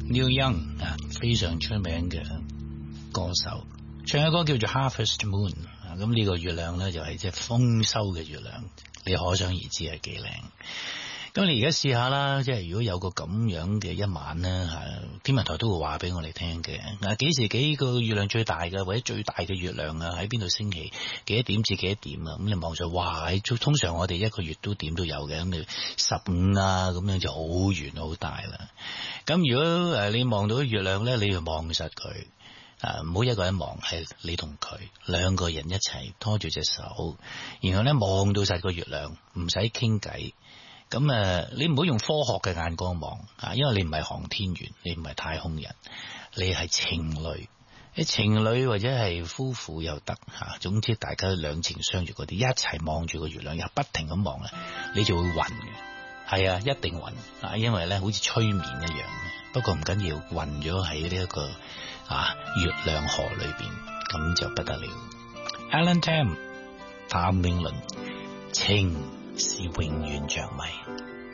Neil Young 啊，非常出名嘅歌手，唱嘅歌叫做 Harvest Moon 啊，咁呢個月亮咧就係即係豐收嘅月亮，你可想而知係幾靚。咁你而家試下啦，即係如果有個咁樣嘅一晚咧，天文台都會話俾我哋聽嘅。嗱，幾個月亮最大嘅，或者最大嘅月亮啊，喺邊度升起，幾多點至幾多點啊？咁你望上，哇！通常我哋一個月都點都有嘅，咁你15啊，咁樣就好圓好大啦。咁如果你望到月亮咧，你要望實佢。唔好一個人望，係你同佢兩個人一齊拖住隻手，然後咧望到實個月亮，唔使傾偈。咁你唔好用科學嘅眼光望啊，因為你唔係航天員，你唔係太空人，你係情侶。情侶或者係夫婦又得吓，總之大家兩情相悅嗰啲，一齊望住個月亮，又不停咁望咧，你就會暈嘅。係啊，一定暈啊，因為咧好似催眠一樣。不過唔緊要，暈咗喺呢一個月亮河裏邊，咁就不得了。Alan Tam 譚詠麟，情是永遠着迷。